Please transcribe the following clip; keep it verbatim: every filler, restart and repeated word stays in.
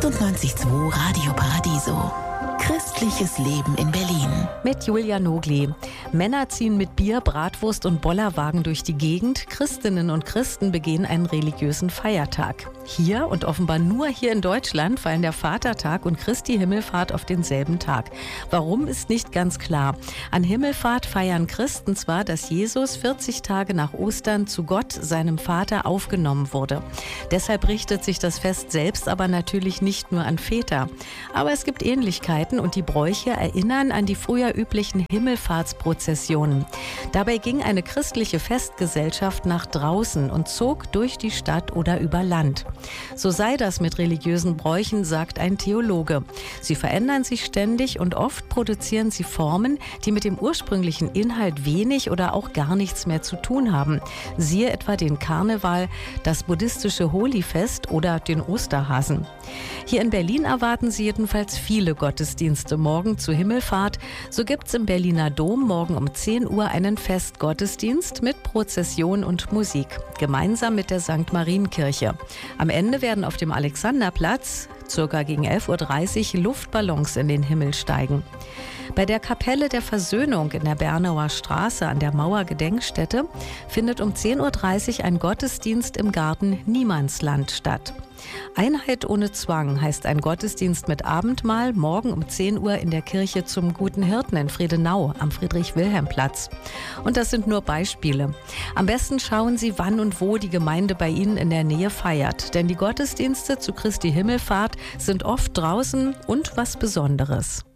achtundneunzig Komma zwei Radio Paradiso. Christliches Leben in Berlin. Mit Julia Nogli. Männer ziehen mit Bier, Bratwurst und Bollerwagen durch die Gegend. Christinnen und Christen begehen einen religiösen Feiertag. Hier und offenbar nur hier in Deutschland fallen der Vatertag und Christi Himmelfahrt auf denselben Tag. Warum, ist nicht ganz klar. An Himmelfahrt feiern Christen zwar, dass Jesus vierzig Tage nach Ostern zu Gott, seinem Vater, aufgenommen wurde. Deshalb richtet sich das Fest selbst aber natürlich nicht nur an Väter. Aber es gibt Ähnlichkeiten und die Bräuche erinnern an die früher üblichen Himmelfahrtsprozessionen. Dabei ging eine christliche Festgesellschaft nach draußen und zog durch die Stadt oder über Land. So sei das mit religiösen Bräuchen, sagt ein Theologe. Sie verändern sich ständig und oft produzieren sie Formen, die mit dem ursprünglichen Inhalt wenig oder auch gar nichts mehr zu tun haben. Siehe etwa den Karneval, das buddhistische Holifest oder den Osterhasen. Hier in Berlin erwarten Sie jedenfalls viele Gottesdienste morgen zur Himmelfahrt. So gibt's im Berliner Dom morgen um zehn Uhr einen Festgottesdienst mit Prozession und Musik, gemeinsam mit der Sankt Marienkirche. Am Ende werden auf dem Alexanderplatz circa gegen elf Uhr dreißig Luftballons in den Himmel steigen. Bei der Kapelle der Versöhnung in der Bernauer Straße an der Mauer-Gedenkstätte findet um zehn Uhr dreißig ein Gottesdienst im Garten Niemandsland statt. Einheit ohne Zwang heißt ein Gottesdienst mit Abendmahl morgen um zehn Uhr in der Kirche zum Guten Hirten in Friedenau am Friedrich-Wilhelm-Platz. Und das sind nur Beispiele. Am besten schauen Sie, wann und wo die Gemeinde bei Ihnen in der Nähe feiert. Denn die Gottesdienste zu Christi Himmelfahrt sind oft draußen und was Besonderes.